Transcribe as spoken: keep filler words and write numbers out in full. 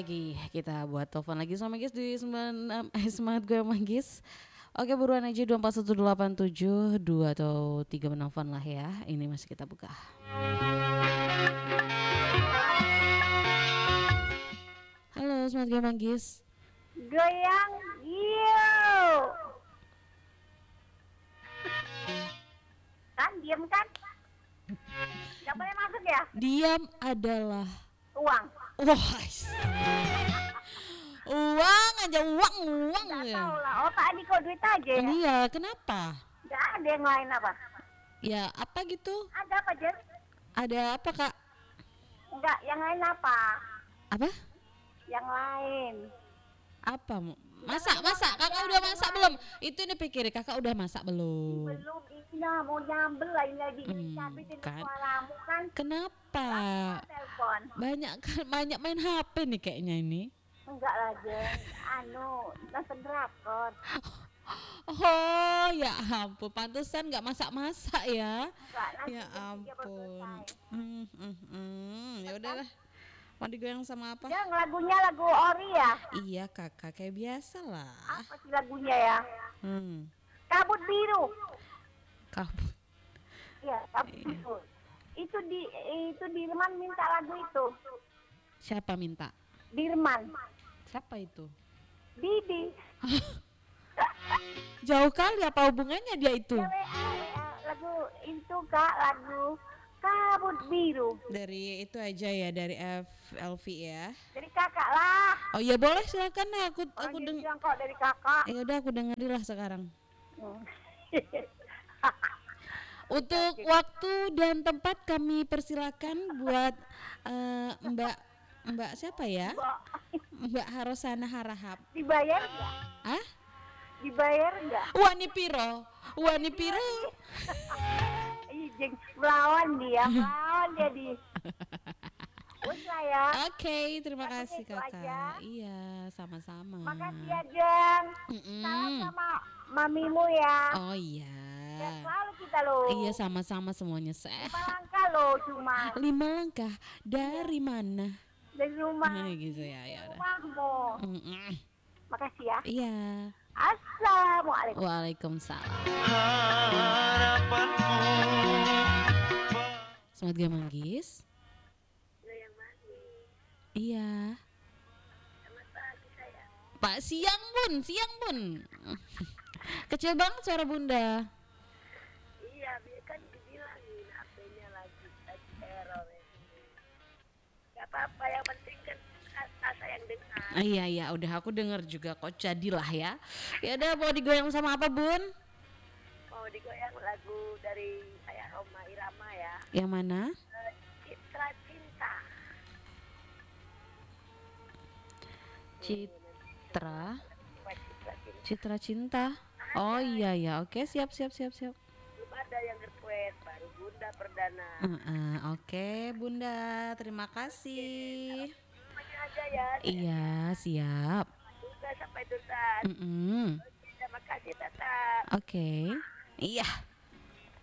lagi kita buat telepon lagi sama Manggis di sembilan eh, semangat gue Manggis. Oke buruan aja dua empat satu delapan tujuh dua atau tiga menelpon lah ya. Ini masih kita buka. Halo semangat gue Manggis. Goyang yuk. Kan diam kan? Gak boleh masuk ya? Diam adalah Uang. wah. Uang aja uang uang Gak ya. tau lah. Oh Pak Adi kok duit aja ya? Iya kenapa? Gak ada yang lain apa? Ya apa gitu? Ada apa Jen? Ada apa kak? Enggak, yang lain apa? Apa? Yang lain. Apa? Masak masak kakak udah masak belum? Itu ini pikir kakak udah masak belum? Belum ini mau nyambel lah ini lagi Hmm, cabitin kan. suaramu kan. Kenapa? Telepon. Banyak kan banyak main H P nih kayaknya ini. Enggak lah Jen. Anu, nonton drakor. Oh ya ampun, pantesan nggak masak-masak ya. Enggak, nanti Ya jam tiga baru ampun. selesai. Hmm, hmm, hmm. Ya udahlah. Mau digoyang sama apa? Yang lagunya lagu Ori ya? Iya kakak kayak biasa lah. Apa sih lagunya ya? Hmm. Kabut biru. Kabut. Iya, kabut biru. Itu di itu Dirman minta lagu itu. Siapa minta? Dirman. Siapa itu? Didi. Jauh kali apa hubungannya dia itu? Ya, W A, W A. Lagu itu Kak, lagu Kabut Biru. Dari itu aja ya, dari F L V ya. Dari kakak lah. Oh iya boleh silakan ya, aku Orang aku dia deng. bilang kok dari kakak. Ya udah aku dengerin lah sekarang. Hmm. Untuk waktu dan tempat kami persilakan buat eh, Mbak Mbak siapa ya? Mbak, Mbak Harosana Harahap. dibayar enggak? Ah? Dibayar enggak? Wani Piro. Wani Piro. Ih, jeng melawan dia, melawan dia di. Wes lah ya. Oke, terima Aku kasih gitu aja. kakak. Iya, sama-sama. Makasih ya Jeng. Mm-mm. Salam sama mamimu ya. Oh iya. Ya selalu kita loh. Iya sama-sama semuanya Lima sehat. langkah loh cuma Lima langkah dari mana? dari rumah. Nah, gitu ya, ya udah. Rumahmu. Mm-mm. Makasih ya. Iya. Assalamualaikum. Waalaikumsalam. Selamat dia Manggis. Iya. Pak siang bun, siang bun. Kecil banget suara bunda. Iya, kan dibilangin H P-nya lagi lagi error ya. Gak apa-apa, yang penting kan kata yang dengar. Ah, iya iya, udah aku denger juga kok jadilah ya. Ya udah mau digoyang sama apa bun? Mau digoyang lagu dari ayah Roma Irama ya. Yang mana? Eh, Citra Cinta. Citra, Buat Citra Cinta. Citra Cinta. Oh iya ya, oke siap siap siap siap. Belum ada yang request, baru Bunda Perdana. Uh, uh, Oke bunda, terima kasih. Semuanya aja ya. Iya siap. Duta sampai duta. Mm-mm. Terima kasih tetap. Oke. Iya.